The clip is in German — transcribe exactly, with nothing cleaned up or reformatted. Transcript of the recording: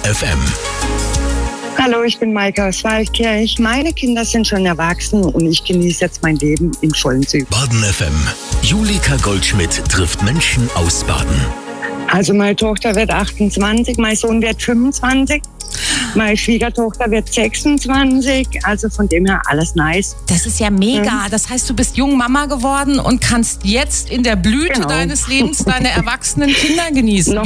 F M. Hallo, ich bin Maike aus Waldkirch. Meine Kinder sind schon erwachsen und ich genieße jetzt mein Leben im vollen Zug. Baden F M. Julika Goldschmidt trifft Menschen aus Baden. Also meine Tochter wird achtundzwanzig, mein Sohn wird fünfundzwanzig. Meine Schwiegertochter wird sechsundzwanzig, also von dem her alles nice. Das ist ja mega. Das heißt, du bist jung Mama geworden und kannst jetzt in der Blüte Genau. deines Lebens deine erwachsenen Kinder genießen.